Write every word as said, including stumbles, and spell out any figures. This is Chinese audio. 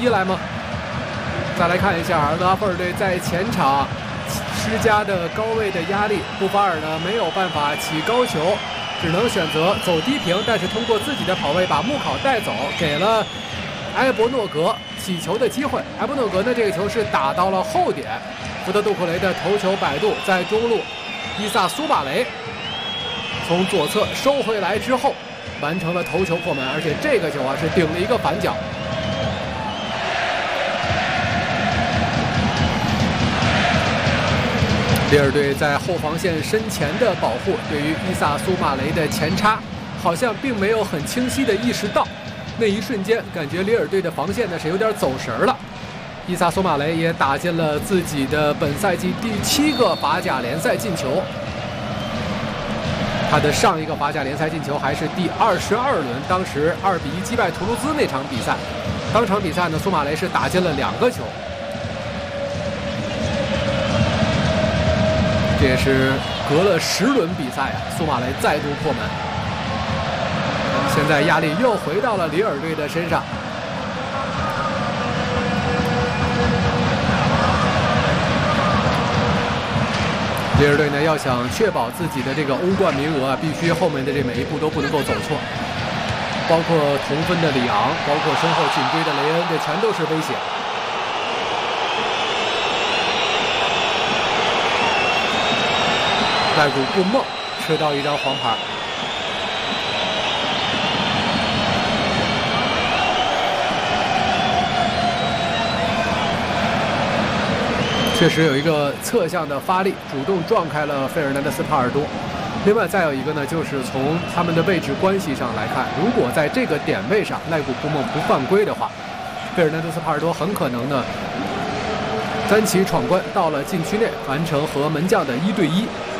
一来吗？再来看一下勒阿弗尔队在前场施加的高位的压力，布法尔呢没有办法起高球，只能选择走低平，但是通过自己的跑位把穆考带走，给了埃博诺格起球的机会。埃博诺格呢这个球是打到了后点，福德杜库雷的头球摆渡在中路，伊萨苏马雷从左侧收回来之后，完成了头球破门，而且这个球啊是顶了一个反脚。里尔队在后防线身前的保护，对于伊萨苏马雷的前插，好像并没有很清晰的意识到。那一瞬间，感觉里尔队的防线呢是有点走神了。伊萨苏马雷也打进了自己的本赛季第七个法甲联赛进球。他的上一个法甲联赛进球还是第二十二轮，当时二比一击败图卢兹那场比赛。当场比赛呢，苏马雷是打进了两个球。这也是隔了十轮比赛啊，苏马雷再度破门。现在压力又回到了里尔队的身上。里尔队呢，要想确保自己的这个欧冠名额啊，必须后面的这每一步都不能够走错，包括同分的里昂，包括身后紧追的雷恩，这全都是威胁。赖古布梦吃到一张黄牌，确实有一个侧向的发力，主动撞开了费尔南德斯帕尔多。另外再有一个呢，就是从他们的位置关系上来看，如果在这个点位上赖古布梦不犯规的话，费尔南德斯帕尔多很可能呢单骑闯关到了禁区内，完成和门将的一对一。